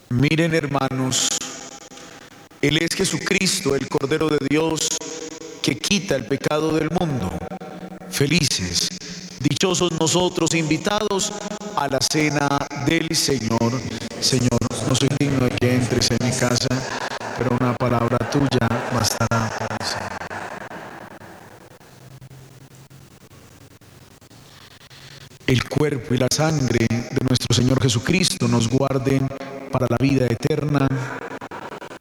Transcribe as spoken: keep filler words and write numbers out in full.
Miren, hermanos, Él es Jesucristo, el Cordero de Dios, que quita el pecado del mundo. Felices, dichosos nosotros, invitados a la cena del Señor. Señor, no soy digno de que entres en mi casa, pero una palabra tuya bastará para el Señor. El cuerpo y la sangre de nuestro Señor Jesucristo nos guarden para la vida eterna.